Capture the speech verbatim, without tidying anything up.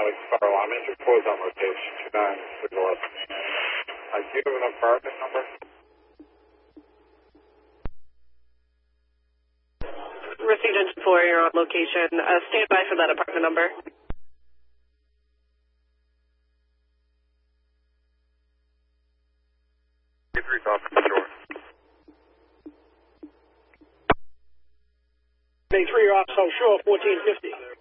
Alex Carl. I'm interposed on location two nine six eleven. Uh, do you have an apartment number? Received engine four, you're on location. Uh, stand by for that apartment number. three off the shore. Bay three, you're off South Shore, fourteen fifty.